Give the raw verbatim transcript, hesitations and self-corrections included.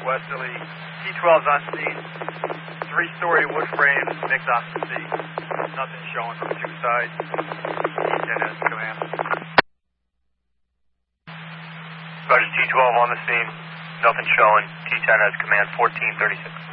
westerly. T twelve's on scene. Three-story wood frame, mixed occupancy. Nothing showing from two sides. T ten has command. Roger, T twelve on the scene. Nothing showing. T ten has command fourteen thirty-six.